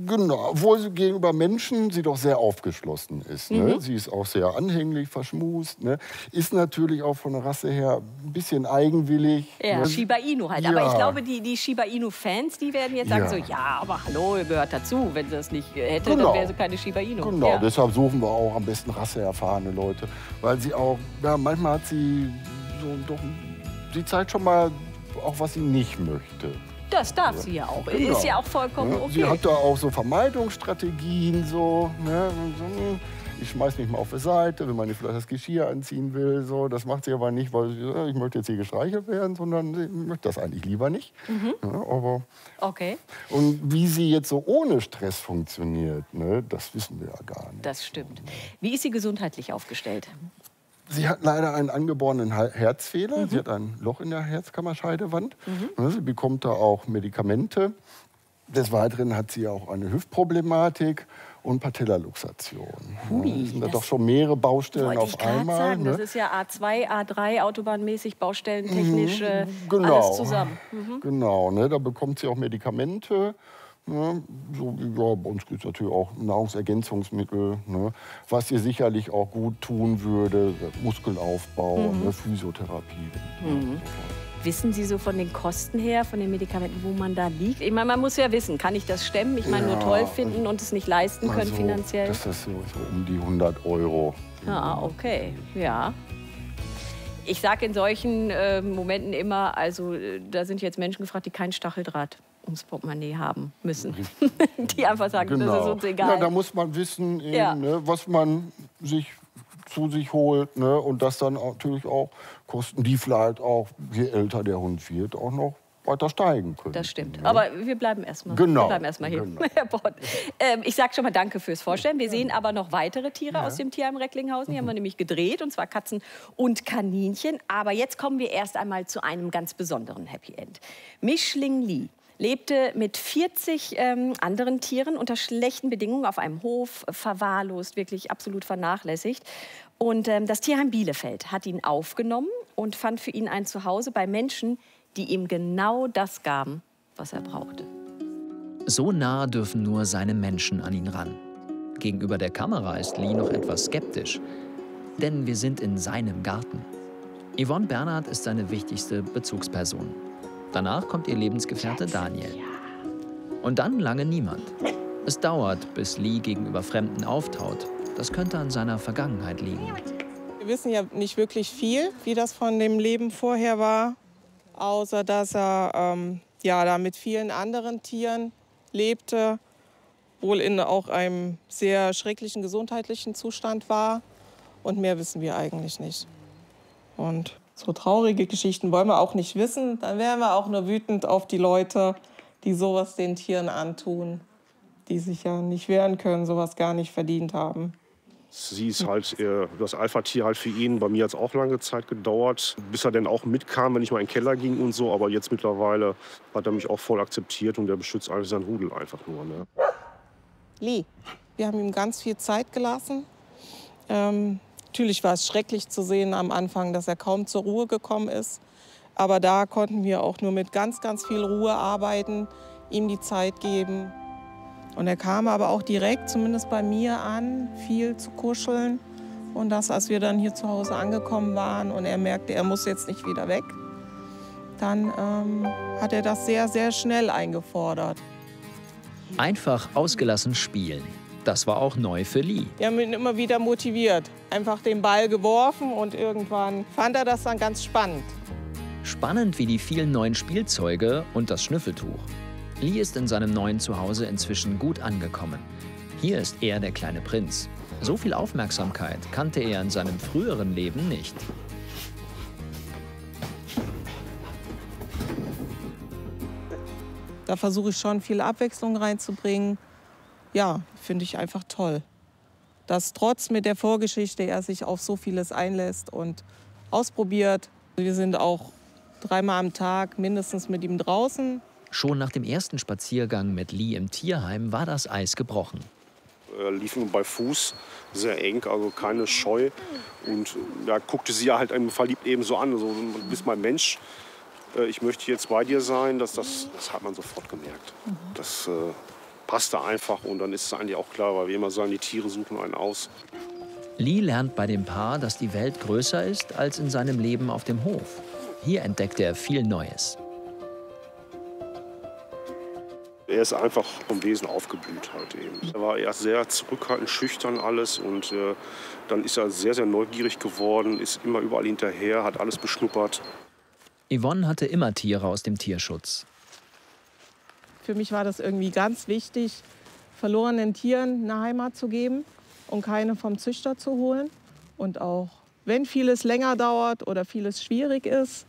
Genau, obwohl sie gegenüber Menschen sie doch sehr aufgeschlossen ist. Ne? Sie ist auch sehr anhänglich, verschmust. Ne? Ist natürlich auch von der Rasse her ein bisschen eigenwillig. Ja, Ne? Shiba Inu halt. Ja. Aber ich glaube, die Shiba Inu-Fans, die werden jetzt sagen so, ja, aber hallo, gehört dazu. Wenn sie das nicht hätte, dann wäre sie keine Shiba Inu. Genau, deshalb suchen wir auch am besten rasseerfahrene Leute. Weil sie auch, ja, manchmal hat sie so doch, sie zeigt schon mal auch, was sie nicht möchte. Das darf sie ja auch. Genau. Ist ja auch vollkommen okay. Sie hat da auch so Vermeidungsstrategien, so, ne? Ich schmeiß mich mal auf die Seite, wenn man vielleicht das Geschirr anziehen will. So. Das macht sie aber nicht, weil ich möchte jetzt hier gestreichelt werden, sondern sie möchte das eigentlich lieber nicht. Ja, aber okay. und wie sie jetzt so ohne Stress funktioniert, ne, das wissen wir ja gar nicht. Das stimmt. Wie ist sie gesundheitlich aufgestellt? Sie hat leider einen angeborenen Herzfehler. Sie hat ein Loch in der Herzkammerscheidewand. Sie bekommt da auch Medikamente. Des Weiteren hat sie auch eine Hüftproblematik und Patellaluxation. Das sind da doch schon mehrere Baustellen auf einmal. Sagen, ne? Das ist ja A2, A3, autobahnmäßig, baustellentechnisch, Genau. alles zusammen. Genau, ne? Da bekommt sie auch Medikamente. Ne? So, ja, bei uns gibt es natürlich auch Nahrungsergänzungsmittel, ne? Was ihr sicherlich auch gut tun würde, Muskelaufbau, ne? Physiotherapie. Wissen Sie so von den Kosten her, von den Medikamenten, wo man da liegt? Ich meine, man muss ja wissen, kann ich das stemmen? Ich meine, nur toll finden und es nicht leisten können finanziell? Das ist so um die 100 Euro. Ah, okay, ja. Ich sage in solchen Momenten immer, also da sind jetzt Menschen gefragt, die keinen Stacheldraht ums Portemonnaie haben müssen. Die einfach sagen, das ist uns egal. Ja, da muss man wissen, eben, ne, was man zu sich holt. Ne, und das dann natürlich auch Kosten, die vielleicht auch, je älter der Hund wird, auch noch weiter steigen können. Das stimmt. Ne? Aber wir bleiben erstmal hier. Genau. Herr Bort. Ich sage schon mal danke fürs Vorstellen. Wir sehen aber noch weitere Tiere aus dem Tierheim Recklinghausen. Die haben wir nämlich gedreht, und zwar Katzen und Kaninchen. Aber jetzt kommen wir erst einmal zu einem ganz besonderen Happy End. Mischling Lee lebte mit 40 anderen Tieren unter schlechten Bedingungen auf einem Hof, verwahrlost, wirklich absolut vernachlässigt. Und das Tierheim Bielefeld hat ihn aufgenommen und fand für ihn ein Zuhause bei Menschen, die ihm genau das gaben, was er brauchte. So nah dürfen nur seine Menschen an ihn ran. Gegenüber der Kamera ist Lee noch etwas skeptisch. Denn wir sind in seinem Garten. Yvonne Bernhard ist seine wichtigste Bezugsperson. Danach kommt ihr Lebensgefährte Daniel. Und dann lange niemand. Es dauert, bis Lee gegenüber Fremden auftaut. Das könnte an seiner Vergangenheit liegen. Wir wissen ja nicht wirklich viel, wie das von dem Leben vorher war. Außer dass er da mit vielen anderen Tieren lebte, wohl in auch einem sehr schrecklichen gesundheitlichen Zustand war. Und mehr wissen wir eigentlich nicht. Und so traurige Geschichten wollen wir auch nicht wissen. Dann wären wir auch nur wütend auf die Leute, die sowas den Tieren antun, die sich ja nicht wehren können, sowas gar nicht verdient haben. Sie ist halt das Alpha-Tier halt für ihn. Bei mir hat es auch lange Zeit gedauert, bis er dann auch mitkam, wenn ich mal in den Keller ging und so. Aber jetzt mittlerweile hat er mich auch voll akzeptiert und er beschützt eigentlich seinen Rudel einfach nur. Ne? Lee, wir haben ihm ganz viel Zeit gelassen. Natürlich war es schrecklich zu sehen am Anfang, dass er kaum zur Ruhe gekommen ist. Aber da konnten wir auch nur mit ganz, ganz viel Ruhe arbeiten, ihm die Zeit geben. Und er kam aber auch direkt, zumindest bei mir, an, viel zu kuscheln. Und das, als wir dann hier zu Hause angekommen waren und er merkte, er muss jetzt nicht wieder weg, dann hat er das sehr, sehr schnell eingefordert. Einfach ausgelassen spielen. Das war auch neu für Lee. Wir haben ihn immer wieder motiviert. Einfach den Ball geworfen und irgendwann fand er das dann ganz spannend. Spannend wie die vielen neuen Spielzeuge und das Schnüffeltuch. Lee ist in seinem neuen Zuhause inzwischen gut angekommen. Hier ist er der kleine Prinz. So viel Aufmerksamkeit kannte er in seinem früheren Leben nicht. Da versuche ich schon viel Abwechslung reinzubringen. Ja, finde ich einfach toll. Dass trotz mit der Vorgeschichte er sich auf so vieles einlässt und ausprobiert. Wir sind auch 3-mal am Tag mindestens mit ihm draußen. Schon nach dem ersten Spaziergang mit Lee im Tierheim war das Eis gebrochen. Er lief nur bei Fuß, sehr eng, also keine Scheu. Und da guckte sie ja halt verliebt eben so an, so, du bist mein Mensch, ich möchte jetzt bei dir sein. Das hat man sofort gemerkt. Das passte einfach und dann ist es eigentlich auch klar, weil wir immer sagen, die Tiere suchen einen aus. Lee lernt bei dem Paar, dass die Welt größer ist als in seinem Leben auf dem Hof. Hier entdeckt er viel Neues. Er ist einfach vom Wesen aufgeblüht halt eben. Er war erst sehr zurückhaltend, schüchtern alles und dann ist er sehr, sehr neugierig geworden, ist immer überall hinterher, hat alles beschnuppert. Yvonne hatte immer Tiere aus dem Tierschutz. Für mich war das irgendwie ganz wichtig, verlorenen Tieren eine Heimat zu geben und keine vom Züchter zu holen. Und auch wenn vieles länger dauert oder vieles schwierig ist,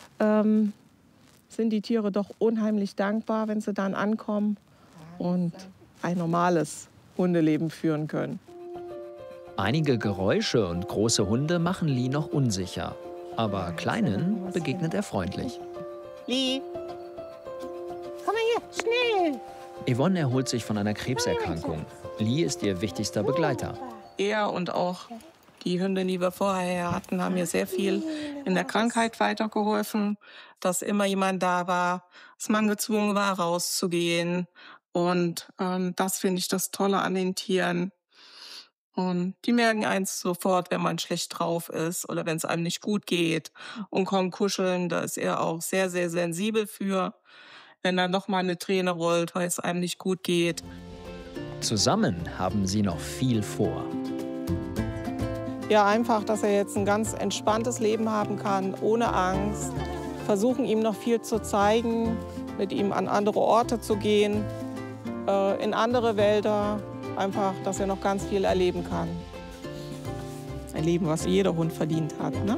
sind die Tiere doch unheimlich dankbar, wenn sie dann ankommen und ein normales Hundeleben führen können. Einige Geräusche und große Hunde machen Lee noch unsicher. Aber Kleinen begegnet er freundlich. Lee, komm mal hier, schnell! Yvonne erholt sich von einer Krebserkrankung. Lee ist ihr wichtigster Begleiter. Er und auch die Hündin, die wir vorher hatten, haben mir sehr viel in der Krankheit weitergeholfen. Dass immer jemand da war, dass man gezwungen war, rauszugehen. Und das finde ich das Tolle an den Tieren. Und die merken eins sofort, wenn man schlecht drauf ist oder wenn es einem nicht gut geht und kommen kuscheln. Da ist er auch sehr, sehr sensibel für. Wenn da noch mal eine Träne rollt, weil es einem nicht gut geht. Zusammen haben sie noch viel vor. Ja, einfach, dass er jetzt ein ganz entspanntes Leben haben kann, ohne Angst. Versuchen, ihm noch viel zu zeigen, mit ihm an andere Orte zu gehen, in andere Wälder. Einfach, dass er noch ganz viel erleben kann. Ein Leben, was jeder Hund verdient hat, ne?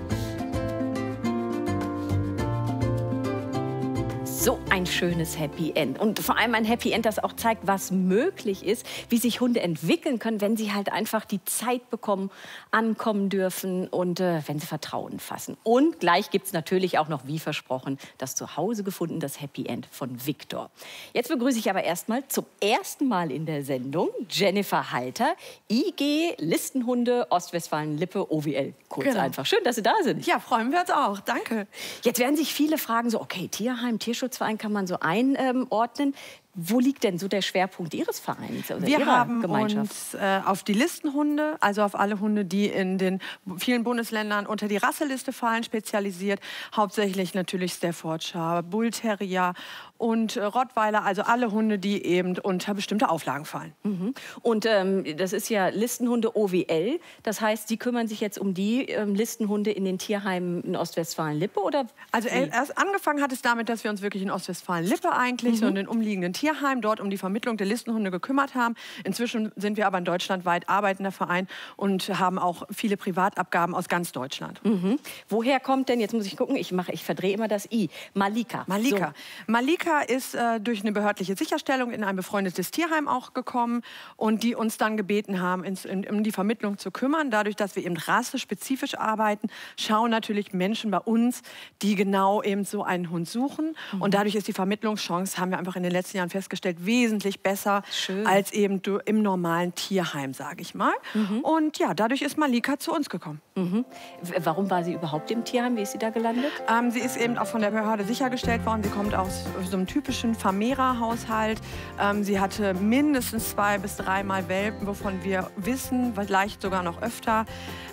So ein schönes Happy End. Und vor allem ein Happy End, das auch zeigt, was möglich ist, wie sich Hunde entwickeln können, wenn sie halt einfach die Zeit bekommen, ankommen dürfen und wenn sie Vertrauen fassen. Und gleich gibt es natürlich auch noch, wie versprochen, das Zuhause gefunden, das Happy End von Viktor. Jetzt begrüße ich aber erstmal zum ersten Mal in der Sendung Jennifer Halter, IG Listenhunde Ostwestfalen-Lippe OWL. Kurz einfach. Schön, dass Sie da sind. Ja, freuen wir uns auch. Danke. Jetzt werden sich viele fragen, so okay, Tierheim, Tierschutzverein kann man so einordnen. Wo liegt denn so der Schwerpunkt Ihres Vereins oder Wir Ihrer haben Gemeinschaft? uns auf die Listenhunde, also auf alle Hunde, die in den vielen Bundesländern unter die Rasseliste fallen, spezialisiert. Hauptsächlich natürlich Staffordshire, Bull Terrier und Rottweiler, also alle Hunde, die eben unter bestimmte Auflagen fallen. Mhm. Und das ist ja Listenhunde OWL. Das heißt, Sie kümmern sich jetzt um die Listenhunde in den Tierheimen in Ostwestfalen-Lippe? Oder also erst angefangen hat es damit, dass wir uns wirklich in Ostwestfalen-Lippe eigentlich, so in den umliegenden Tierheimen, dort um die Vermittlung der Listenhunde gekümmert haben. Inzwischen sind wir aber ein deutschlandweit arbeitender Verein und haben auch viele Privatabgaben aus ganz Deutschland. Mhm. Woher kommt denn, jetzt muss ich gucken, ich verdrehe immer das I, Malika. Malika. So. Malika ist durch eine behördliche Sicherstellung in ein befreundetes Tierheim auch gekommen und die uns dann gebeten haben, um die Vermittlung zu kümmern. Dadurch, dass wir eben rassespezifisch arbeiten, schauen natürlich Menschen bei uns, die genau eben so einen Hund suchen. Und dadurch ist die Vermittlungschance, haben wir einfach in den letzten Jahren festgestellt, wesentlich besser als eben im normalen Tierheim, sage ich mal. Und ja, dadurch ist Malika zu uns gekommen. Warum war sie überhaupt im Tierheim? Wie ist sie da gelandet? Sie ist eben auch von der Behörde sichergestellt worden. Sie kommt aus so einem typischen Vermehrerhaushalt. Sie hatte mindestens 2 bis 3 Mal Welpen, wovon wir wissen, vielleicht sogar noch öfter.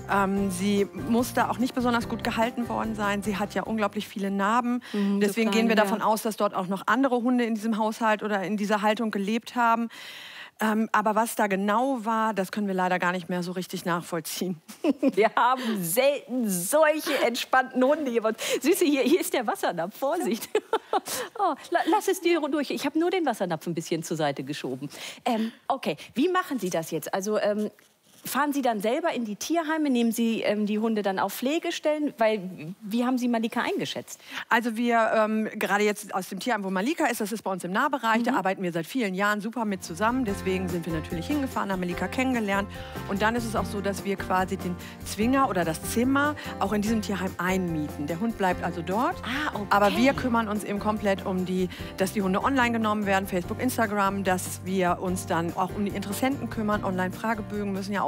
Sie musste auch nicht besonders gut gehalten worden sein. Sie hat ja unglaublich viele Narben. Deswegen gehen wir davon aus, dass dort auch noch andere Hunde in diesem Haushalt oder in dieser Haltung gelebt haben. Aber was da genau war, das können wir leider gar nicht mehr so richtig nachvollziehen. Wir haben selten solche entspannten Hunde hier. Süße, hier ist der Wassernapf. Vorsicht. Oh, lass es dir durch. Ich habe nur den Wassernapf ein bisschen zur Seite geschoben. Okay, wie machen Sie das jetzt? Also fahren Sie dann selber in die Tierheime? Nehmen Sie die Hunde dann auf Pflegestellen? Wie haben Sie Malika eingeschätzt? Also wir, gerade jetzt aus dem Tierheim, wo Malika ist, das ist bei uns im Nahbereich, da arbeiten wir seit vielen Jahren super mit zusammen. Deswegen sind wir natürlich hingefahren, haben Malika kennengelernt. Und dann ist es auch so, dass wir quasi den Zwinger oder das Zimmer auch in diesem Tierheim einmieten. Der Hund bleibt also dort, okay. Aber wir kümmern uns eben komplett dass die Hunde online genommen werden, Facebook, Instagram, dass wir uns dann auch um die Interessenten kümmern. Online-Fragebögen müssen ja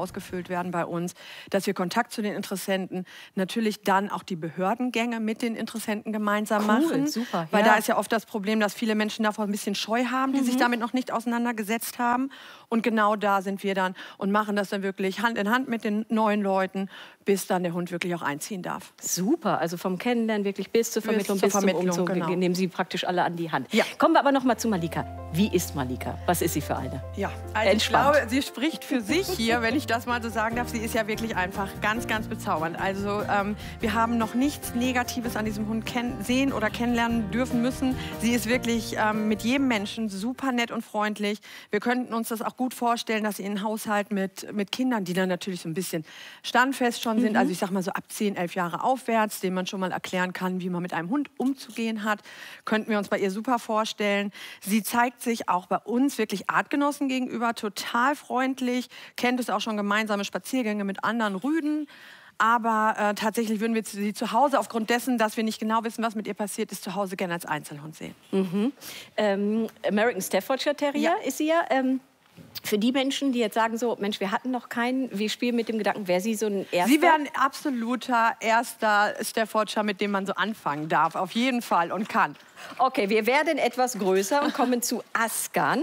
ausgefüllt werden bei uns, dass wir Kontakt zu den Interessenten, natürlich dann auch die Behördengänge mit den Interessenten gemeinsam machen. Super, weil da ist ja oft das Problem, dass viele Menschen davor ein bisschen Scheu haben, die sich damit noch nicht auseinandergesetzt haben. Und genau da sind wir dann und machen das dann wirklich Hand in Hand mit den neuen Leuten, bis dann der Hund wirklich auch einziehen darf. Super, also vom Kennenlernen wirklich bis zur Vermittlung, bis zum Umzug, genau. nehmen Sie praktisch alle an die Hand. Ja. Kommen wir aber noch mal zu Malika. Wie ist Malika? Was ist sie für eine? Ja, also Entspannt. ich glaube, sie spricht für sich hier, wenn ich das mal so sagen darf. Sie ist ja wirklich einfach ganz, ganz bezaubernd. Also wir haben noch nichts Negatives an diesem Hund sehen oder kennenlernen dürfen müssen. Sie ist wirklich mit jedem Menschen super nett und freundlich. Wir könnten uns das auch gut vorstellen, dass sie in einen Haushalt mit Kindern, die dann natürlich so ein bisschen standfest schon sind, also ich sag mal so ab 10, 11 Jahre aufwärts, denen man schon mal erklären kann, wie man mit einem Hund umzugehen hat, könnten wir uns bei ihr super vorstellen. Sie zeigt sich auch bei uns wirklich Artgenossen gegenüber total freundlich, kennt es auch schon gemeinsame Spaziergänge mit anderen Rüden. Aber tatsächlich würden wir sie zu Hause, aufgrund dessen, dass wir nicht genau wissen, was mit ihr passiert ist, zu Hause gerne als Einzelhund sehen. American Staffordshire Terrier ist sie ja. Für die Menschen, die jetzt sagen so, Mensch, wir hatten noch keinen, wir spielen mit dem Gedanken, wäre sie so ein erster? Sie wäre ein absoluter erster Staffordshire, mit dem man so anfangen darf, auf jeden Fall und kann. Okay, wir werden etwas größer und kommen zu Askan.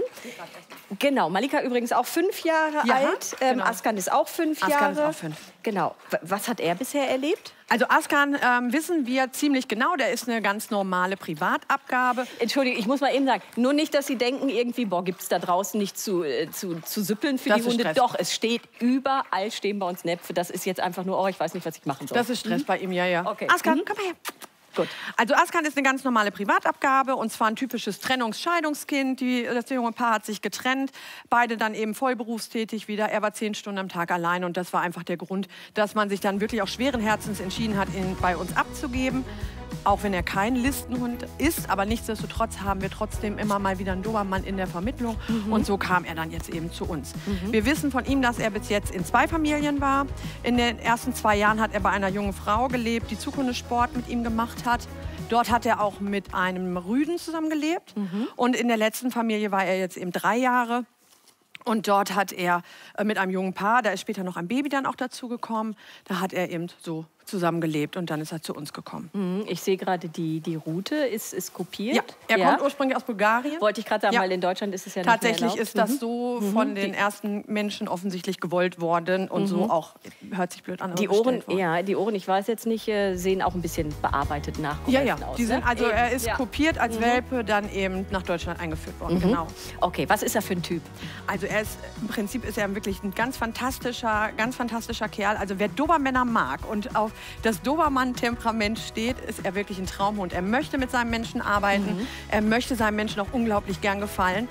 Genau, Malika übrigens auch 5 Jahre alt. Genau. Askan ist auch 5 Jahre. Askan ist auch 5. Genau. Was hat er bisher erlebt? Also Askan wissen wir ziemlich genau, der ist eine ganz normale Privatabgabe. Entschuldigung, ich muss mal eben sagen, nur nicht, dass Sie denken, irgendwie, boah, gibt es da draußen nicht zu süppeln für Das die ist Hunde. Stress. Doch, es steht überall, stehen bei uns Näpfe. Das ist jetzt einfach nur, oh, ich weiß nicht, was ich machen soll. Das ist Stress bei ihm, ja. Okay. Askan, komm mal her. Gut. Also Askan ist eine ganz normale Privatabgabe und zwar ein typisches Trennungsscheidungskind. Das junge Paar hat sich getrennt, beide dann eben voll berufstätig wieder. Er war 10 Stunden am Tag allein und das war einfach der Grund, dass man sich dann wirklich auch schweren Herzens entschieden hat, ihn bei uns abzugeben. Auch wenn er kein Listenhund ist, aber nichtsdestotrotz haben wir trotzdem immer mal wieder einen Dobermann in der Vermittlung. Und so kam er dann jetzt eben zu uns. Wir wissen von ihm, dass er bis jetzt in 2 Familien war. In den ersten 2 Jahren hat er bei einer jungen Frau gelebt, die Zukunftssport mit ihm gemacht hat. Dort hat er auch mit einem Rüden zusammengelebt. Und in der letzten Familie war er jetzt eben 3 Jahre. Und dort hat er mit einem jungen Paar, da ist später noch ein Baby dann auch dazu gekommen, da hat er eben so zusammengelebt und dann ist er zu uns gekommen. Ich sehe gerade, die Route ist kopiert. Ja, er kommt ursprünglich aus Bulgarien. Wollte ich gerade sagen, weil in Deutschland ist es ja Tatsächlich nicht mehr ist das so von den ersten Menschen offensichtlich gewollt worden und so auch, hört sich blöd an, aber Die Ohren, bestellt worden. ja, die Ohren, ich weiß jetzt nicht, sehen auch ein bisschen bearbeitet Ja, nachgeholfen aus. die sind, ne? also er ist Ja. kopiert als Welpe, dann eben nach Deutschland eingeführt worden, genau. Okay, was ist er für ein Typ? Also im Prinzip ist er wirklich ein ganz fantastischer Kerl. Also wer Dobermänner mag und auf das Dobermann-Temperament steht, ist er wirklich ein Traumhund. Er möchte mit seinem Menschen arbeiten, er möchte seinem Menschen auch unglaublich gern gefallen.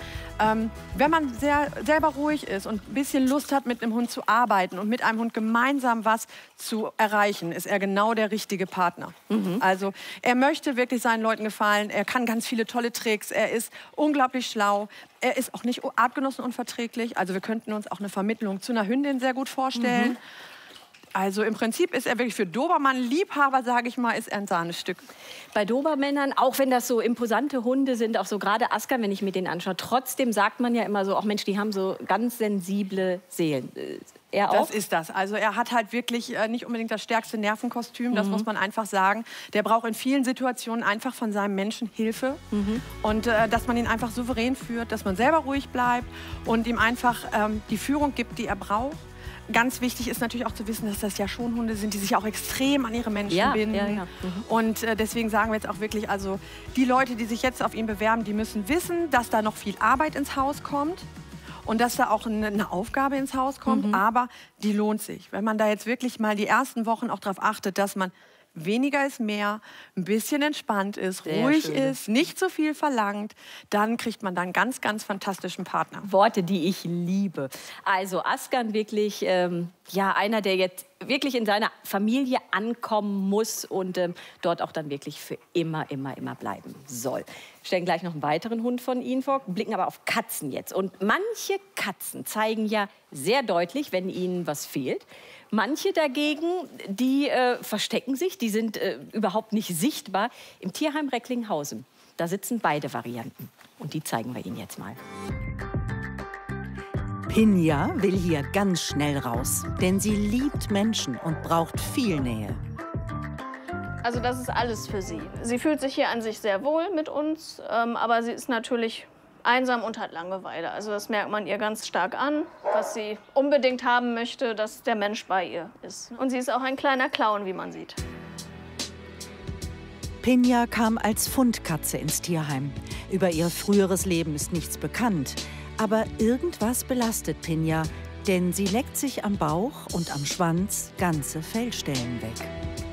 Wenn man selber ruhig ist und ein bisschen Lust hat, mit einem Hund zu arbeiten und mit einem Hund gemeinsam was zu erreichen, ist er genau der richtige Partner. Also er möchte wirklich seinen Leuten gefallen, er kann ganz viele tolle Tricks, er ist unglaublich schlau, er ist auch nicht artgenossenunverträglich, also wir könnten uns auch eine Vermittlung zu einer Hündin sehr gut vorstellen. Also im Prinzip ist er wirklich für Dobermann-Liebhaber, sage ich mal, ist er ein Sahnestück. Bei Dobermännern, auch wenn das so imposante Hunde sind, auch so gerade Askan, wenn ich mir den anschaue, trotzdem sagt man ja immer so, auch Mensch, die haben so ganz sensible Seelen. Er auch? Das ist das. Also er hat halt wirklich nicht unbedingt das stärkste Nervenkostüm, das muss man einfach sagen. Der braucht in vielen Situationen einfach von seinem Menschen Hilfe. Und dass man ihn einfach souverän führt, dass man selber ruhig bleibt und ihm einfach die Führung gibt, die er braucht. Ganz wichtig ist natürlich auch zu wissen, dass das ja schon Hunde sind, die sich auch extrem an ihre Menschen binden. Und deswegen sagen wir jetzt auch wirklich, also die Leute, die sich jetzt auf ihn bewerben, die müssen wissen, dass da noch viel Arbeit ins Haus kommt. Und dass da auch eine Aufgabe ins Haus kommt, aber die lohnt sich. Wenn man da jetzt wirklich mal die ersten Wochen auch darauf achtet, dass man weniger ist mehr, ein bisschen entspannt ist, ruhig ist, nicht so viel verlangt, dann kriegt man dann einen ganz, ganz fantastischen Partner. Worte, die ich liebe. Also Askan wirklich, ja, einer, der jetzt wirklich in seiner Familie ankommen muss und dort auch dann wirklich für immer bleiben soll. Wir stellen gleich noch einen weiteren Hund von Ihnen vor, blicken aber auf Katzen jetzt. Und manche Katzen zeigen ja sehr deutlich, wenn ihnen was fehlt. Manche dagegen, die verstecken sich, die sind überhaupt nicht sichtbar. Im Tierheim Recklinghausen, da sitzen beide Varianten. Und die zeigen wir Ihnen jetzt mal. Pinja will hier ganz schnell raus, denn sie liebt Menschen und braucht viel Nähe. Also das ist alles für sie. Sie fühlt sich hier an sich sehr wohl mit uns, aber sie ist natürlich einsam und hat Langeweile. Also das merkt man ihr ganz stark an, was sie unbedingt haben möchte, dass der Mensch bei ihr ist. Und sie ist auch ein kleiner Clown, wie man sieht. Pinja kam als Fundkatze ins Tierheim. Über ihr früheres Leben ist nichts bekannt. Aber irgendwas belastet Pinja, denn sie leckt sich am Bauch und am Schwanz ganze Fellstellen weg.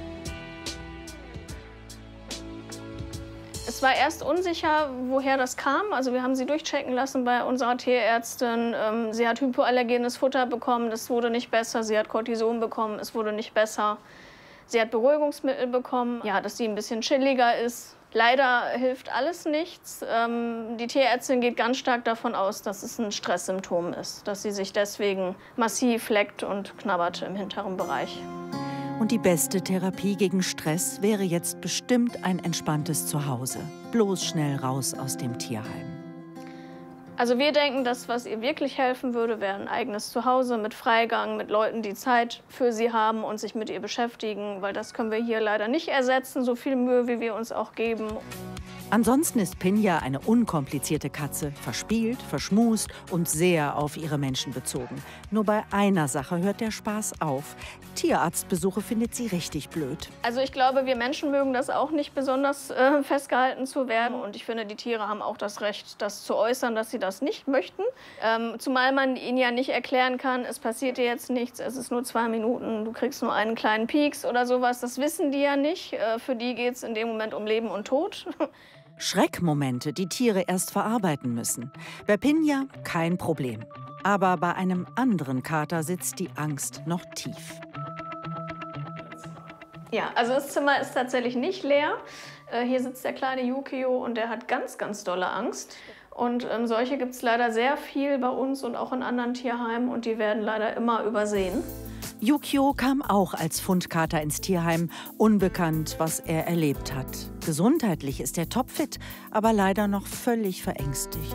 Es war erst unsicher, woher das kam. Also wir haben sie durchchecken lassen bei unserer Tierärztin. Sie hat hypoallergenes Futter bekommen, das wurde nicht besser. Sie hat Cortison bekommen, es wurde nicht besser. Sie hat Beruhigungsmittel bekommen, ja, dass sie ein bisschen chilliger ist. Leider hilft alles nichts. Die Tierärztin geht ganz stark davon aus, dass es ein Stresssymptom ist, dass sie sich deswegen massiv leckt und knabbert im hinteren Bereich. Und die beste Therapie gegen Stress wäre jetzt bestimmt ein entspanntes Zuhause. Bloß schnell raus aus dem Tierheim. Also wir denken, das, was ihr wirklich helfen würde, wäre ein eigenes Zuhause mit Freigang, mit Leuten, die Zeit für sie haben und sich mit ihr beschäftigen, weil das können wir hier leider nicht ersetzen, so viel Mühe, wie wir uns auch geben. Ansonsten ist Pinja eine unkomplizierte Katze, verspielt, verschmust und sehr auf ihre Menschen bezogen. Nur bei einer Sache hört der Spaß auf. Tierarztbesuche findet sie richtig blöd. Also ich glaube, wir Menschen mögen das auch nicht besonders festgehalten zu werden. Und ich finde, die Tiere haben auch das Recht, das zu äußern, dass sie das nicht möchten. Zumal man ihnen ja nicht erklären kann, es passiert dir jetzt nichts, es ist nur 2 Minuten, du kriegst nur einen kleinen Pieks oder sowas. Das wissen die ja nicht. Für die geht es in dem Moment um Leben und Tod. Schreckmomente, die Tiere erst verarbeiten müssen. Bei Pinja kein Problem. Aber bei einem anderen Kater sitzt die Angst noch tief. Ja, also das Zimmer ist tatsächlich nicht leer. Hier sitzt der kleine Yukio und der hat ganz, ganz dolle Angst. Und solche gibt es leider sehr viel bei uns und auch in anderen Tierheimen und die werden leider immer übersehen. Yukio kam auch als Fundkater ins Tierheim, unbekannt, was er erlebt hat. Gesundheitlich ist er topfit, aber leider noch völlig verängstigt.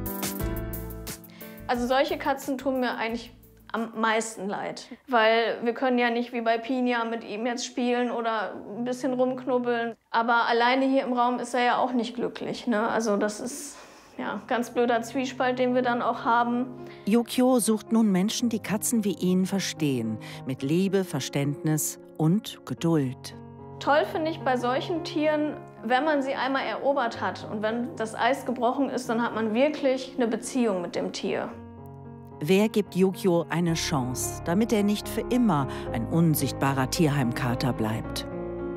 Also solche Katzen tun mir eigentlich am meisten leid, weil wir können ja nicht wie bei Pinja mit ihm jetzt spielen oder ein bisschen rumknubbeln. Aber alleine hier im Raum ist er ja auch nicht glücklich, ne? Also das ist ja ganz blöder Zwiespalt, den wir dann auch haben. Yukio sucht nun Menschen, die Katzen wie ihn verstehen, mit Liebe, Verständnis und Geduld. Toll finde ich bei solchen Tieren, wenn man sie einmal erobert hat und wenn das Eis gebrochen ist, dann hat man wirklich eine Beziehung mit dem Tier. Wer gibt Yukio eine Chance, damit er nicht für immer ein unsichtbarer Tierheimkater bleibt?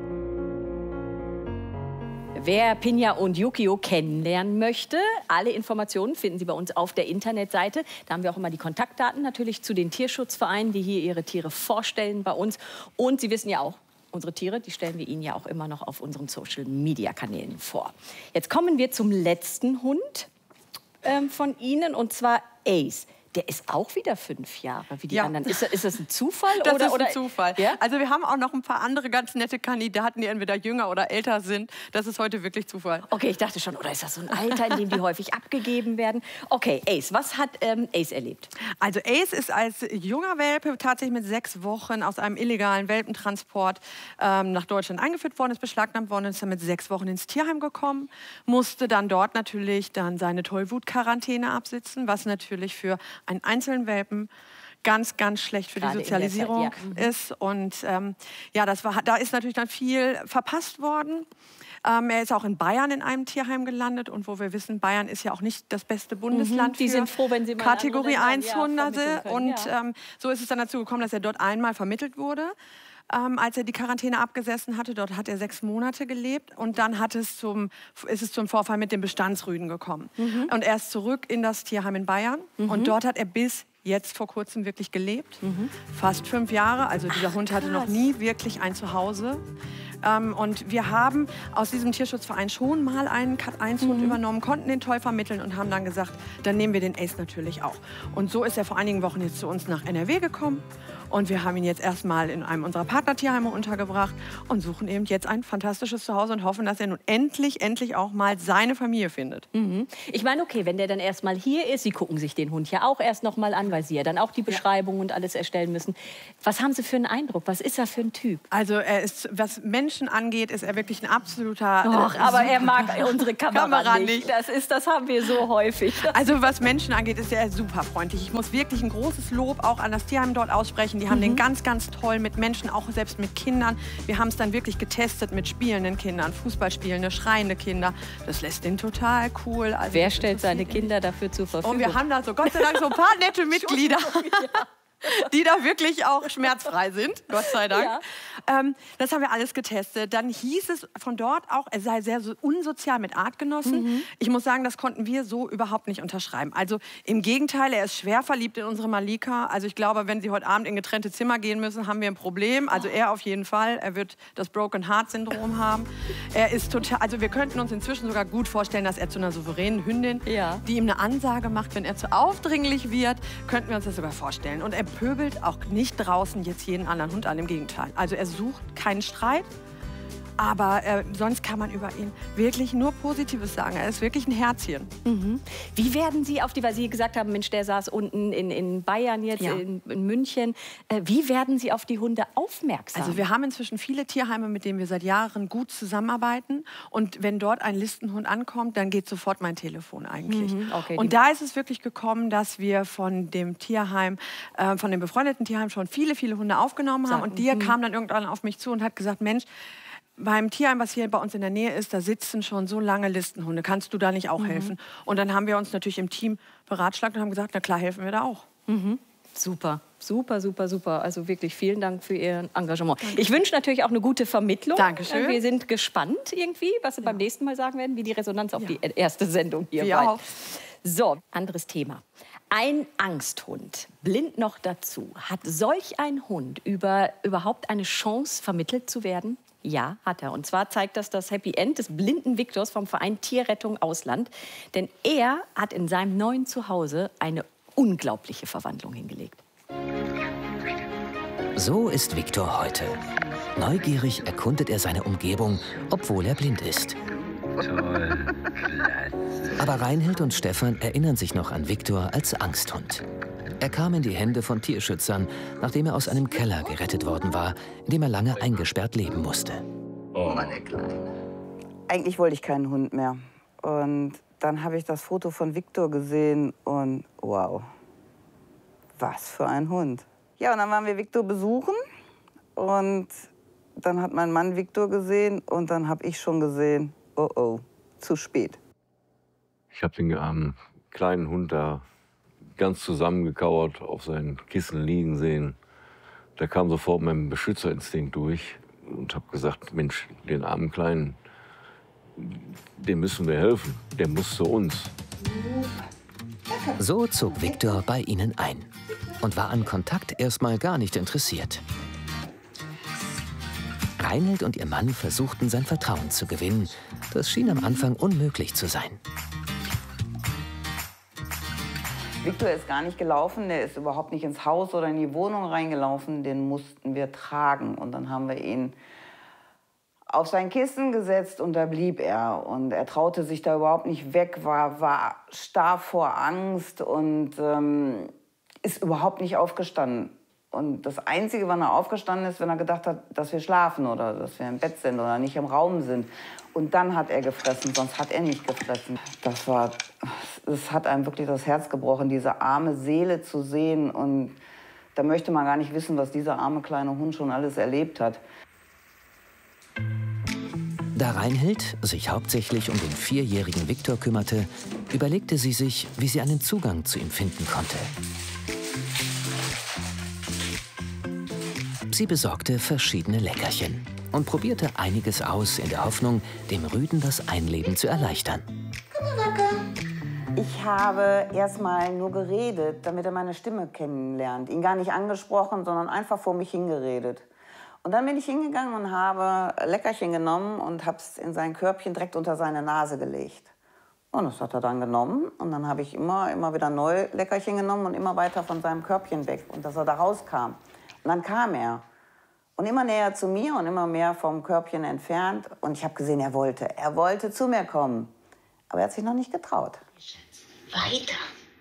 Wer Pinja und Yukio kennenlernen möchte, alle Informationen finden Sie bei uns auf der Internetseite. Da haben wir auch immer die Kontaktdaten natürlich zu den Tierschutzvereinen, die hier ihre Tiere vorstellen bei uns. Und Sie wissen ja auch, unsere Tiere, die stellen wir Ihnen ja auch immer noch auf unseren Social-Media-Kanälen vor. Jetzt kommen wir zum letzten Hund von Ihnen, und zwar Ace. Der ist auch wieder 5 Jahre wie die anderen. Ist das ein Zufall? Das oder, ist ein Zufall. Ja? Also wir haben auch noch ein paar andere ganz nette Kandidaten, die entweder jünger oder älter sind. Das ist heute wirklich Zufall. Okay, ich dachte schon, oder ist das so ein Alter, in dem die häufig abgegeben werden? Okay, Ace, was hat Ace erlebt? Also Ace ist als junger Welpe tatsächlich mit 6 Wochen aus einem illegalen Welpentransport nach Deutschland eingeführt worden, ist beschlagnahmt worden, ist dann mit 6 Wochen ins Tierheim gekommen, musste dann dort natürlich seine Tollwut-Quarantäne absitzen, was natürlich für einen einzelnen Welpen ganz, ganz schlecht für die Sozialisierung ist. Und da ist natürlich dann viel verpasst worden. Er ist auch in Bayern in einem Tierheim gelandet. Und wo wir wissen, Bayern ist ja auch nicht das beste Bundesland Die sind froh, wenn sie mal Kategorie 1 Hunde. Und so ist es dann dazu gekommen, dass er dort einmal vermittelt wurde. Als er die Quarantäne abgesessen hatte. Dort hat er 6 Monate gelebt und dann ist es zum Vorfall mit dem Bestandsrüden gekommen. Und er ist zurück in das Tierheim in Bayern und dort hat er bis jetzt vor kurzem wirklich gelebt. Fast 5 Jahre, also dieser Hund hatte noch nie wirklich ein Zuhause. Und wir haben aus diesem Tierschutzverein schon mal einen Cat-1-Hund übernommen, konnten den toll vermitteln und haben dann gesagt, dann nehmen wir den Ace natürlich auch. Und so ist er vor einigen Wochen jetzt zu uns nach NRW gekommen. Und wir haben ihn jetzt erstmal in einem unserer Partnertierheime untergebracht und suchen eben jetzt ein fantastisches Zuhause und hoffen, dass er nun endlich auch mal seine Familie findet. Ich meine, okay, wenn der dann erstmal hier ist, Sie gucken sich den Hund ja auch erst noch mal an, weil Sie ja dann auch die Beschreibung und alles erstellen müssen. Was haben Sie für einen Eindruck? Was ist er für ein Typ? Also er ist, was Menschen angeht, ist er wirklich ein absoluter... Doch, aber er mag unsere Kamera nicht. Das haben wir so häufig. Also was Menschen angeht, ist er super freundlich. Ich muss wirklich ein großes Lob auch an das Tierheim dort aussprechen. Die haben den ganz toll mit Menschen, auch selbst mit Kindern. Wir haben es dann wirklich getestet mit spielenden Kindern, Fußballspielende, schreiende Kinder. Das lässt den total cool. Also wer stellt seine Kinder dafür zur Verfügung? Und wir haben da so Gott sei Dank so ein paar nette Mitglieder. Die da wirklich auch schmerzfrei sind, Gott sei Dank. Ja. Das haben wir alles getestet. Dann hieß es von dort auch, er sei sehr so unsozial mit Artgenossen. Ich muss sagen, das konnten wir so überhaupt nicht unterschreiben. Also im Gegenteil, er ist schwer verliebt in unsere Malika. Also ich glaube, wenn Sie heute Abend in getrennte Zimmer gehen müssen, haben wir ein Problem. Also er auf jeden Fall. Er wird das Broken Heart Syndrom haben. Er ist total, also wir könnten uns inzwischen sogar gut vorstellen, dass er zu einer souveränen Hündin, die ihm eine Ansage macht, wenn er zu aufdringlich wird, könnten wir uns das sogar vorstellen. Und er pöbelt auch nicht draußen jetzt jeden anderen Hund an, im Gegenteil. Also er sucht keinen Streit, aber sonst kann man über ihn wirklich nur Positives sagen. Er ist wirklich ein Herzchen. Wie werden Sie auf die, weil Sie gesagt haben, Mensch, der saß unten in Bayern jetzt, in München. Wie werden Sie auf die Hunde aufmerksam? Also wir haben inzwischen viele Tierheime, mit denen wir seit Jahren gut zusammenarbeiten. Und wenn dort ein Listenhund ankommt, dann geht sofort mein Telefon eigentlich. Und da ist es wirklich gekommen, dass wir von dem Tierheim, von dem befreundeten Tierheim schon viele Hunde aufgenommen haben. Und der kam dann irgendwann auf mich zu und hat gesagt, Mensch, beim Tierheim, was hier bei uns in der Nähe ist, da sitzen schon so lange Listenhunde. Kannst du da nicht auch helfen? Und dann haben wir uns natürlich im Team beratschlagt und haben gesagt, na klar, helfen wir da auch. Super, super, super, super. Also wirklich vielen Dank für Ihr Engagement. Ich wünsche natürlich auch eine gute Vermittlung. Dankeschön. Wir sind gespannt irgendwie, was Sie beim nächsten Mal sagen werden, wie die Resonanz auf die erste Sendung hier war. So, anderes Thema. Ein Angsthund, blind noch dazu. Hat solch ein Hund überhaupt eine Chance, vermittelt zu werden? Ja, hat er. Und zwar zeigt das Happy End des blinden Viktors vom Verein Tierrettung Ausland. Denn er hat in seinem neuen Zuhause eine unglaubliche Verwandlung hingelegt. So ist Viktor heute. Neugierig erkundet er seine Umgebung, obwohl er blind ist. Toll, klasse. Aber Reinhild und Stefan erinnern sich noch an Viktor als Angsthund. Er kam in die Hände von Tierschützern, nachdem er aus einem Keller gerettet worden war, in dem er lange eingesperrt leben musste. Oh, meine Kleine. Eigentlich wollte ich keinen Hund mehr. Und dann habe ich das Foto von Viktor gesehen und wow, was für ein Hund. Ja, und dann waren wir Viktor besuchen und dann hat mein Mann Viktor gesehen und dann habe ich schon gesehen, oh oh, zu spät. Ich habe den kleinen Hund da ganz zusammengekauert auf seinen Kissen liegen sehen. Da kam sofort mein Beschützerinstinkt durch und habe gesagt, Mensch, den armen Kleinen, dem müssen wir helfen, der muss zu uns. So zog Viktor bei ihnen ein und war an Kontakt erstmal gar nicht interessiert. Reinhild und ihr Mann versuchten, sein Vertrauen zu gewinnen. Das schien am Anfang unmöglich zu sein. Viktor ist gar nicht gelaufen, der ist überhaupt nicht ins Haus oder in die Wohnung reingelaufen. Den mussten wir tragen. Und dann haben wir ihn auf sein Kissen gesetzt und da blieb er. Und er traute sich da überhaupt nicht weg, war starr vor Angst und ist überhaupt nicht aufgestanden. Und das Einzige, wann er aufgestanden ist, wenn er gedacht hat, dass wir schlafen oder dass wir im Bett sind oder nicht im Raum sind. Und dann hat er gefressen, sonst hat er nicht gefressen. Das hat einem wirklich das Herz gebrochen, diese arme Seele zu sehen. Und da möchte man gar nicht wissen, was dieser arme kleine Hund schon alles erlebt hat. Da Reinhild sich hauptsächlich um den 4-jährigen Viktor kümmerte, überlegte sie sich, wie sie einen Zugang zu ihm finden konnte. Sie besorgte verschiedene Leckerchen und probierte einiges aus, in der Hoffnung, dem Rüden das Einleben zu erleichtern. Ich habe erstmal nur geredet, damit er meine Stimme kennenlernt. Ihn gar nicht angesprochen, sondern einfach vor mich hingeredet. Und dann bin ich hingegangen und habe Leckerchen genommen und habe es in sein Körbchen direkt unter seine Nase gelegt. Und das hat er dann genommen. Und dann habe ich immer wieder neu Leckerchen genommen und immer weiter von seinem Körbchen weg. Und dass er da rauskam. Und dann kam er. Und immer näher zu mir und immer mehr vom Körbchen entfernt. Und ich habe gesehen, er wollte zu mir kommen. Aber er hat sich noch nicht getraut. Weiter.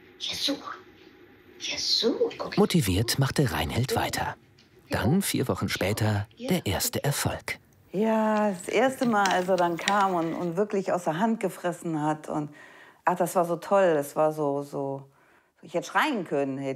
Okay. Motiviert machte Reinhild weiter. Dann, 4 Wochen später, der erste Erfolg. Ja, das erste Mal, als er dann kam und wirklich aus der Hand gefressen hat. Und ach, das war so toll. Das war so ich hätte schreien können.